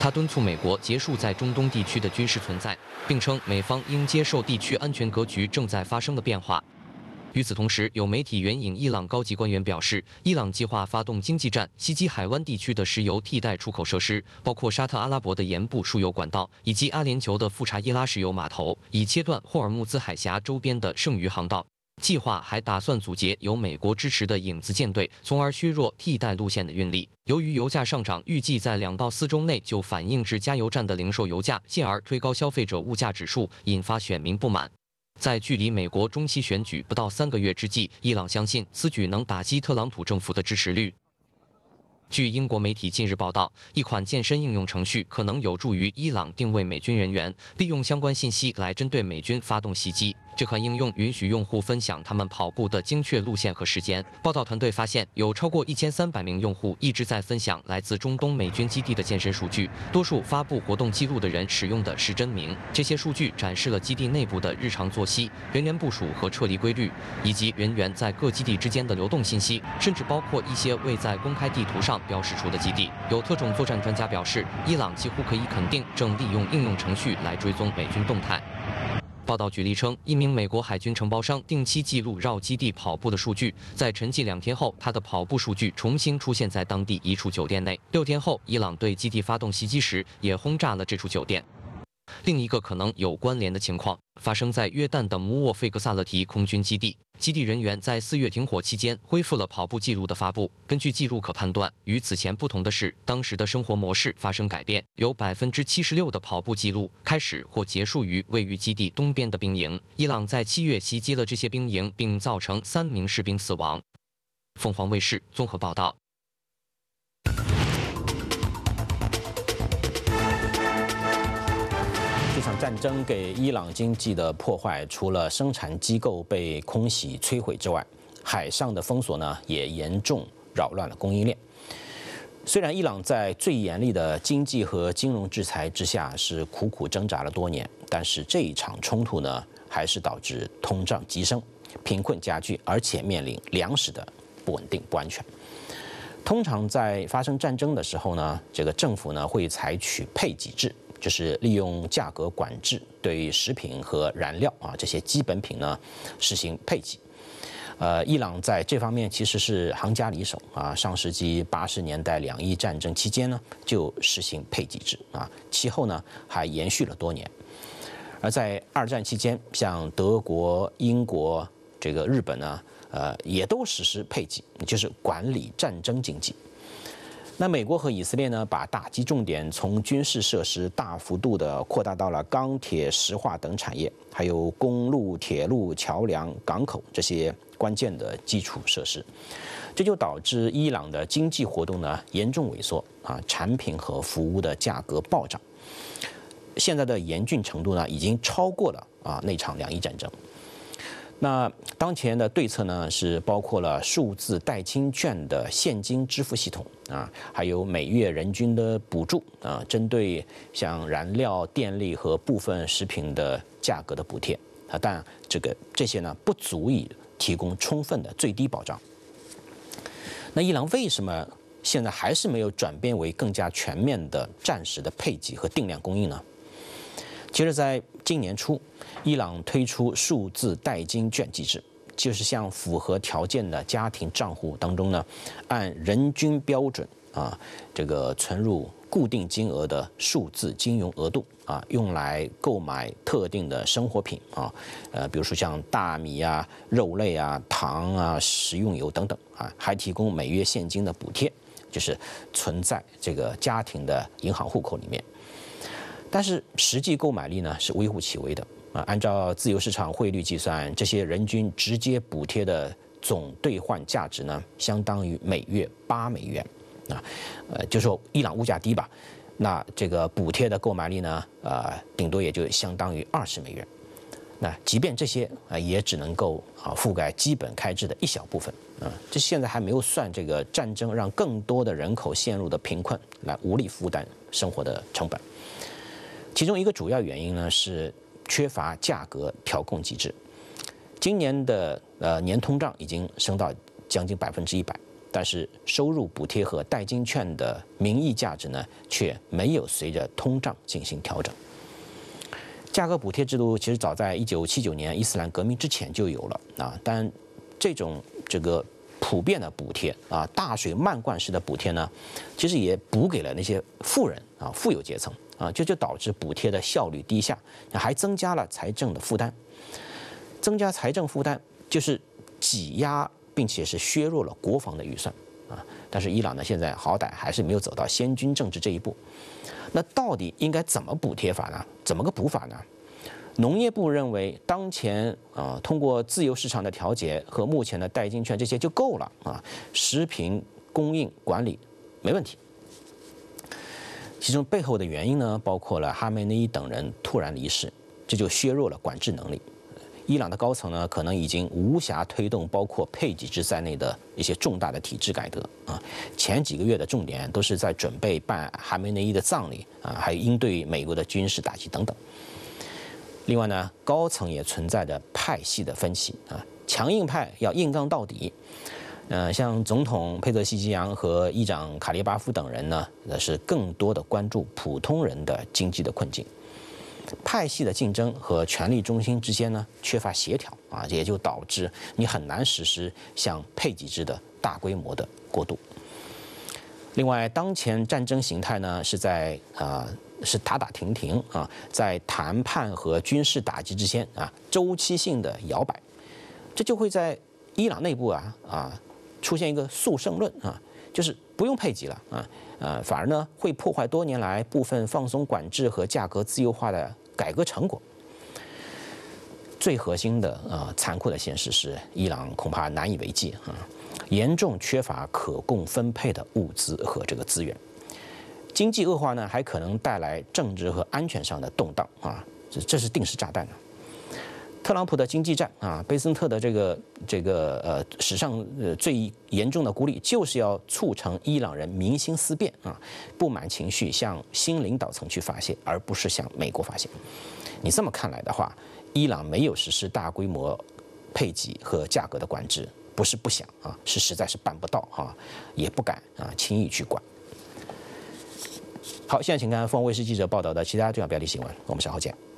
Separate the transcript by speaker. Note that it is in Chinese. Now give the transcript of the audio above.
Speaker 1: 他敦促美国结束在中东地区的军事存在，并称美方应接受地区安全格局正在发生的变化。与此同时，有媒体援引伊朗高级官员表示，伊朗计划发动经济战，袭击海湾地区的石油替代出口设施，包括沙特阿拉伯的盐部输油管道以及阿联酋的富查伊拉石油码头，以切断霍尔木兹海峡周边的剩余航道。计划还打算阻截由美国支持的影子舰队，从而削弱替代路线的运力。由于油价上涨，预计在2到4周内就反映至加油站的零售油价，进而推高消费者物价指数，引发选民不满。在距离美国中期选举不到3个月之际，伊朗相信此举能打击特朗普政府的支持率。据英国媒体近日报道，一款健身应用程序可能有助于伊朗定位美军人员，利用相关信息来针对美军发动袭击。这款应用允许用户分享他们跑步的精确路线和时间。报道团队发现，有超过1300名用户一直在分享来自中东美军基地的健身数据，多数发布活动记录的人使用的是真名。这些数据展示了基地内部的日常作息、人员部署和撤离规律，以及人员在各基地之间的流动信息，甚至包括一些未在公开地图上标示出的基地。有特种作战专家表示，伊朗几乎可以肯定正利用应用程序来追踪美军动态。报道举例称，一名美国海军承包商定期记录绕基地跑步的数据，在沉寂2天后，他的跑步数据重新出现在当地一处酒店内。6天后，伊朗对基地发动袭击时，也轰炸了这处酒店。另一个可能有关联的情况发生在约旦的姆沃费格萨勒提空军基地，基地人员在4月停火期间恢复了跑步记录的发布。根据记录可判断，与此前不同的是，当时的生活模式发生改变，有76%的跑步记录开始或结束于位于基地东边的兵营。伊朗在7月袭击了这些兵营，并造成3名士兵死亡。凤凰卫视综合报道。
Speaker 2: 这场战争给伊朗经济的破坏，除了生产机构被空袭摧毁之外，海上的封锁呢也严重扰乱了供应链。虽然伊朗在最严厉的经济和金融制裁之下是苦苦挣扎了多年，但是这一场冲突呢，还是导致通胀急升、贫困加剧，而且面临粮食的不稳定、不安全。通常在发生战争的时候呢，这个政府呢会采取配给制。就是利用价格管制对食品和燃料这些基本品呢实行配给。伊朗在这方面其实是行家里手上世纪80年代2伊战争期间呢就实行配给制其后呢还延续了多年。而在2战期间，像德国、英国、日本呢也都实施配给，就是管理战争经济。那美国和以色列呢，把打击重点从军事设施大幅度地扩大到了钢铁、石化等产业，还有公路、铁路、桥梁、港口这些关键的基础设施，这就导致伊朗的经济活动呢严重萎缩产品和服务的价格暴涨。现在的严峻程度呢，已经超过了那场2伊战争。那当前的对策呢，是包括了数字代金券的现金支付系统还有每月人均的补助针对像燃料、电力和部分食品的价格的补贴但这些呢不足以提供充分的最低保障。那伊朗为什么现在还是没有转变为更加全面的战时的配给和定量供应呢？其实，在今年初，伊朗推出数字代金券机制，就是向符合条件的家庭账户当中呢，按人均标准存入固定金额的数字金融额度用来购买特定的生活品比如说像大米肉类糖食用油等等还提供每月现金的补贴，就是存在这个家庭的银行户口里面。但是实际购买力呢是微乎其微的按照自由市场汇率计算，这些人均直接补贴的总兑换价值呢，相当于每月8美元就说伊朗物价低吧，那这个补贴的购买力呢顶多也就相当于20美元。那即便这些也只能够覆盖基本开支的一小部分这现在还没有算这个战争让更多的人口陷入的贫困，来无力负担生活的成本。其中一个主要原因呢是缺乏价格调控机制。今年的年通胀已经升到将近100%， 但是收入补贴和代金券的名义价值呢，却没有随着通胀进行调整。价格补贴制度其实早在1979年伊斯兰革命之前就有了啊，但这个普遍的补贴啊，大水漫灌式的补贴呢，其实也补给了那些富人啊、富有阶层啊，就导致补贴的效率低下，还增加了财政的负担。增加财政负担就是挤压并且是削弱了国防的预算啊。但是伊朗呢，现在好歹还是没有走到先军政治这一步。那到底应该怎么补贴法呢？怎么个补法呢？农业部认为，当前通过自由市场的调节和目前的代金券这些就够了啊，食品供应管理没问题。其中背后的原因呢，包括了哈梅内伊等人突然离世，这就削弱了管制能力。伊朗的高层呢，可能已经无暇推动包括配给制在内的一些重大的体制改革啊。前几个月的重点都是在准备办哈梅内伊的葬礼啊，还有应对美国的军事打击等等。另外呢，高层也存在着派系的分歧啊，强硬派要硬刚到底。像总统佩泽西吉扬和议长卡列巴夫等人呢，是更多的关注普通人的经济的困境。派系的竞争和权力中心之间呢缺乏协调啊，也就导致你很难实施像配给制的大规模的过渡。另外，当前战争形态呢是是打打停停啊，在谈判和军事打击之间啊周期性的摇摆，这就会在伊朗内部出现一个速胜论啊，就是不用配给了反而呢会破坏多年来部分放松管制和价格自由化的改革成果。最核心的残酷的现实是，伊朗恐怕难以为继啊，严重缺乏可供分配的物资和这个资源。经济恶化呢，还可能带来政治和安全上的动荡啊，这是定时炸弹。特朗普的经济战啊，贝森特的史上最严重的孤立，就是要促成伊朗人民心思变啊，不满情绪向新领导层去发泄，而不是向美国发泄。你这么看来的话，伊朗没有实施大规模配给和价格的管制，不是不想啊，是实在是办不到啊，也不敢轻易去管。好，现在请看凤凰卫视记者报道的其他重要标题新闻，我们稍后见。